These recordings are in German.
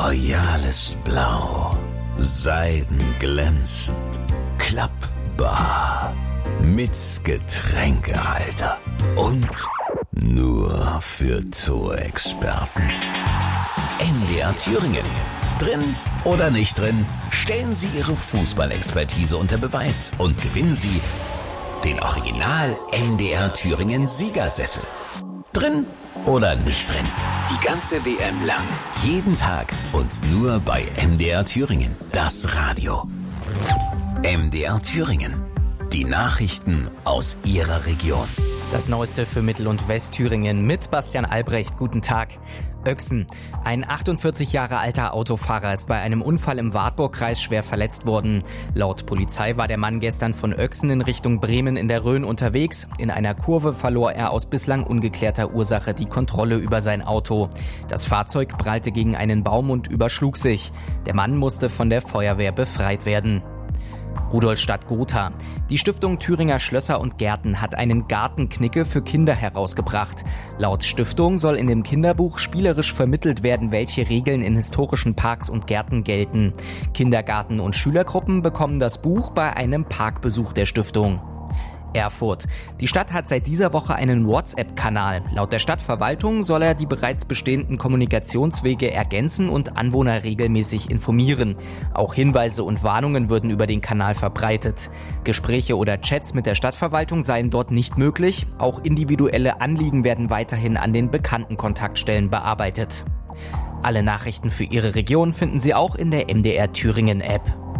royales Blau, seidenglänzend, klappbar, mit Getränkehalter und nur für Torexperten. NDR Thüringen. Drin oder nicht drin, stellen Sie Ihre Fußballexpertise unter Beweis und gewinnen Sie den Original NDR Thüringen Siegersessel. Drin oder nicht drin, die ganze WM lang, jeden Tag und nur bei NDR Thüringen, das Radio. NDR Thüringen, die Nachrichten aus Ihrer Region. Das Neueste für Mittel- und Westthüringen mit Bastian Albrecht. Guten Tag. Öchsen. Ein 48 Jahre alter Autofahrer ist bei einem Unfall im Wartburgkreis schwer verletzt worden. Laut Polizei war der Mann gestern von Öchsen in Richtung Bremen in der Rhön unterwegs. In einer Kurve verlor er aus bislang ungeklärter Ursache die Kontrolle über sein Auto. Das Fahrzeug prallte gegen einen Baum und überschlug sich. Der Mann musste von der Feuerwehr befreit werden. Rudolstadt-Gotha. Die Stiftung Thüringer Schlösser und Gärten hat einen Gartenknicke für Kinder herausgebracht. Laut Stiftung soll in dem Kinderbuch spielerisch vermittelt werden, welche Regeln in historischen Parks und Gärten gelten. Kindergarten- und Schülergruppen bekommen das Buch bei einem Parkbesuch der Stiftung. Erfurt. Die Stadt hat seit dieser Woche einen WhatsApp-Kanal. Laut der Stadtverwaltung soll er die bereits bestehenden Kommunikationswege ergänzen und Anwohner regelmäßig informieren. Auch Hinweise und Warnungen würden über den Kanal verbreitet. Gespräche oder Chats mit der Stadtverwaltung seien dort nicht möglich. Auch individuelle Anliegen werden weiterhin an den bekannten Kontaktstellen bearbeitet. Alle Nachrichten für Ihre Region finden Sie auch in der MDR Thüringen App.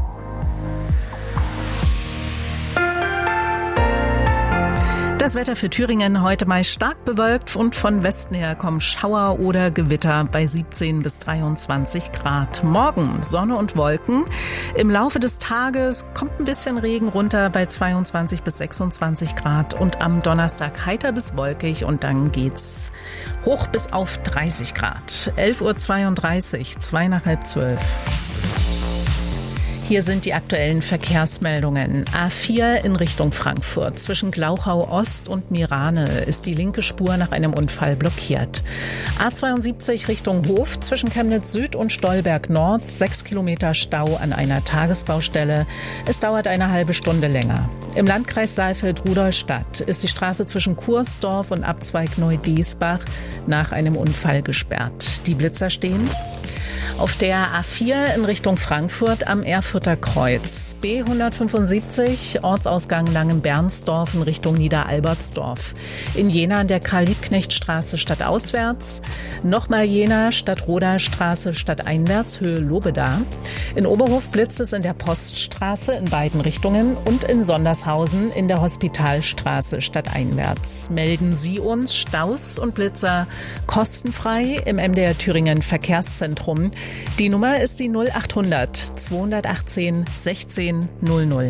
Das Wetter für Thüringen heute meist stark bewölkt und von Westen her kommen Schauer oder Gewitter bei 17 bis 23 Grad. Morgen Sonne und Wolken. Im Laufe des Tages kommt ein bisschen Regen runter bei 22 bis 26 Grad und am Donnerstag heiter bis wolkig und dann geht's hoch bis auf 30 Grad. 11:32 Uhr, 2 nach halb 12. Hier sind die aktuellen Verkehrsmeldungen. A4 in Richtung Frankfurt. Zwischen Glauchau Ost und Mirane ist die linke Spur nach einem Unfall blockiert. A72 Richtung Hof zwischen Chemnitz Süd und Stolberg Nord. 6 Kilometer Stau an einer Tagesbaustelle. Es dauert eine halbe Stunde länger. Im Landkreis Saalfeld-Rudolstadt ist die Straße zwischen Kursdorf und Abzweig Neu-Diesbach nach einem Unfall gesperrt. Die Blitzer stehen. Auf der A4 in Richtung Frankfurt am Erfurter Kreuz. B175, Ortsausgang Langenbernsdorf in Richtung Niederalbertsdorf. In Jena an der Karl-Liebknecht-Straße stadtauswärts. Nochmal Jena, Stadtroda-Straße stadteinwärts, Höhe Lobeda. In Oberhof blitzt es in der Poststraße in beiden Richtungen und in Sondershausen in der Hospitalstraße stadteinwärts. Melden Sie uns Staus und Blitzer kostenfrei im MDR Thüringen Verkehrszentrum. Die Nummer ist die 0800 218 16 00.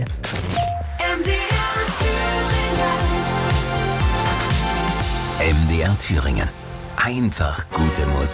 MDR Thüringen. Einfach gute Musik.